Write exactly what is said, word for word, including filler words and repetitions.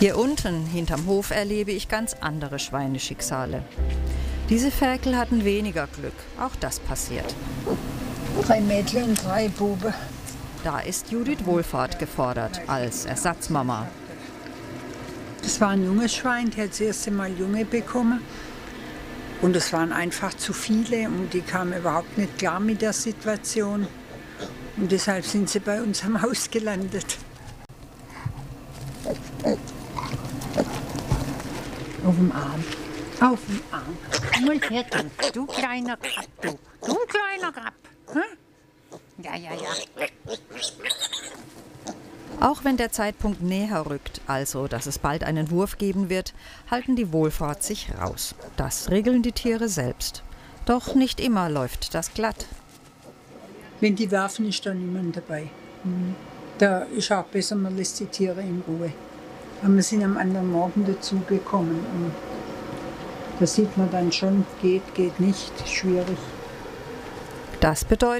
Hier unten, hinterm Hof, erlebe ich ganz andere Schweineschicksale. Diese Ferkel hatten weniger Glück, auch das passiert. Drei Mädchen und drei Buben. Da ist Judith Wohlfahrt gefordert, als Ersatzmama. Das war ein junges Schwein, die hat das erste Mal Junge bekommen. Und es waren einfach zu viele und die kamen überhaupt nicht klar mit der Situation. Und deshalb sind sie bei uns am Haus gelandet. Auf dem Arm. Auf dem Arm. Komm mal her, du, du kleiner Krab, du. Du kleiner Krab. Hm? Ja, ja, ja. Auch wenn der Zeitpunkt näher rückt, also dass es bald einen Wurf geben wird, halten die Wohlfahrt sich raus. Das regeln die Tiere selbst. Doch nicht immer läuft das glatt. Wenn die werfen, ist da niemand dabei. Da ist auch besser, man lässt die Tiere in Ruhe. Aber wir sind am anderen Morgen dazugekommen. Und da sieht man dann schon, geht, geht nicht, schwierig. Das bedeutet,